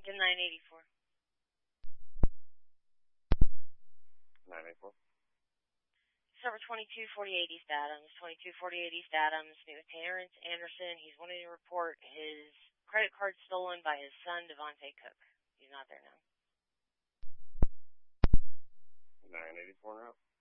Get 984. 984. Server 2248 East Adams. 2248 East Adams. Meet with Terrence Anderson. He's wanting to report his credit card stolen by his son, Devontae Cook. He's not there now. 984 now.